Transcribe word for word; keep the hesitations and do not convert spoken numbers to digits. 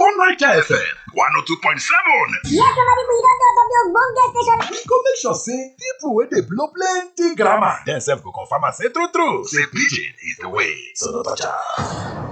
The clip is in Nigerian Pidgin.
for Naija F M one oh two point seven. Yes, somebody we don talk of the ogbonge station. We go make sure say people wey dey blow plenty grammar dem sef go confirm am say true true say pidgin is the way, so no touch am.